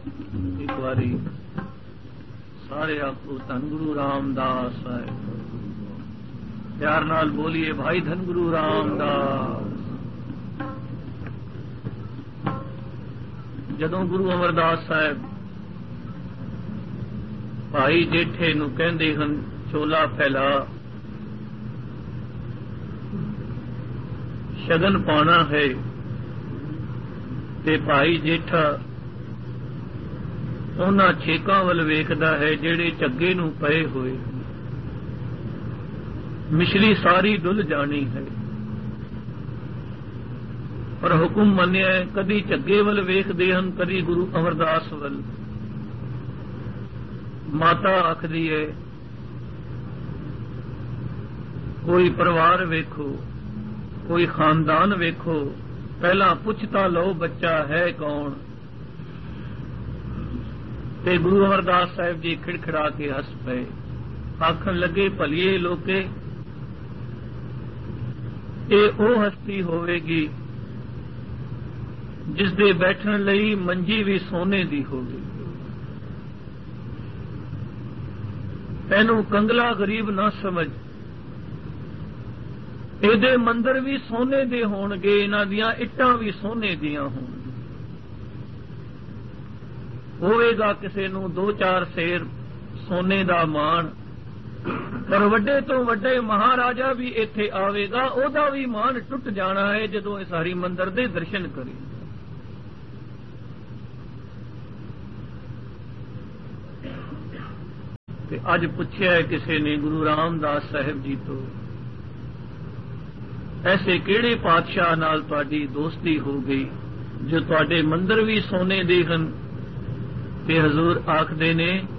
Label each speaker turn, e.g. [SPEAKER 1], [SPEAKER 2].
[SPEAKER 1] एक बारी सारे आपको धन गुरु रामदास साहिब प्यार नाल बोलिए, भाई धन गुरु रामदास। जदों गुरु अमरदास साहिब भाई जेठे नूं कहंदे हन चोला फैला, शगन पाना है, ते भाई जेठा उन्हां छेकां वल वेखदा है जेड़े झग्गे नूं पए होए, मिश्री सारी डुल जानी है। पर हुक्म मन्निया कदी झग्गे वल वेखदे हन, कदी गुरु अमरदास वल। माता आखदी है कोई परिवार वेखो, कोई खानदान वेखो, पहला पुछता लो बच्चा है कौन। ते गुरु अमरदास साहिब जी खिड़खिड़ा के हस पे, आखन लगे भलिए लोके ये ओ हस्ती होवेगी जिस दे बैठण लई मंजी भी सोने दी होगी। एनू कंगला गरीब ना समझ, एदे मंदिर भी सोने दे होणगे, इन्हां दियां इट्टां भी सोने दियां होणगे। होवेगा किसे नू 2-4 सेर सोने दा मान, पर वड्डे तो वड्डे महाराजा भी इत्थे आवेगा, ओदा भी मान टुट जाना है जदों इस हरि मंदिर दे दर्शन करे। ते अज पुछया है किसी ने गुरु रामदास साहिब जी तो, ऐसे किहड़े पातशाह नाल तुहाडी दोस्ती हो गई जो तुहाडे मंदिर भी सोने दे हन। ते हजूर आखदे ने